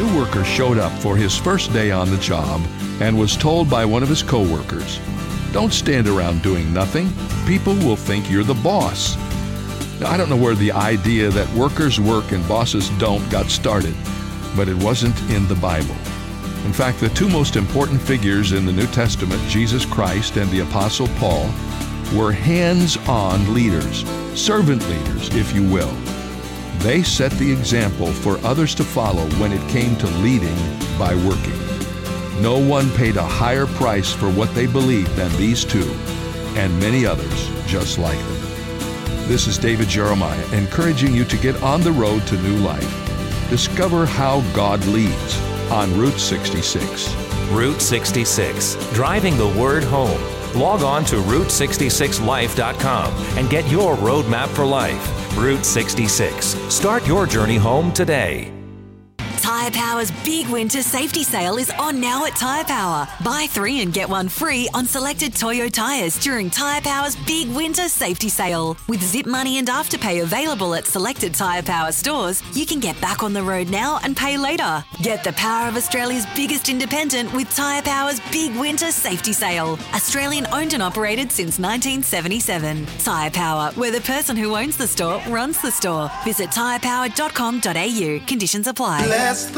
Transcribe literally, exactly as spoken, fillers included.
new worker showed up for his first day on the job and was told by one of his co-workers, "Don't stand around doing nothing. People will think you're the boss." Now, I don't know where the idea that workers work and bosses don't got started, but it wasn't in the Bible. In fact, the two most important figures in the New Testament, Jesus Christ and the Apostle Paul, were hands-on leaders, servant leaders, if you will. They set the example for others to follow when it came to leading by working. No one paid a higher price for what they believed than these two, and many others just like them. This is David Jeremiah, encouraging you to get on the road to new life. Discover how God leads on Route sixty-six. Route sixty-six, driving the word home. Log on to route sixty-six life dot com and get your roadmap for life. Route sixty-six. Start your journey home today. Tyre Power's big winter safety sale is on now at Tyre Power. Buy three and get one free on selected Toyo tyres during Tyre Power's big winter safety sale. With Zip Money and Afterpay available at selected Tyre Power stores, you can get back on the road now and pay later. Get the power of Australia's biggest independent with Tyre Power's big winter safety sale. Australian owned and operated since nineteen seventy-seven. Tyre Power, where the person who owns the store runs the store. Visit tyre power dot com dot a u. Conditions apply. Let's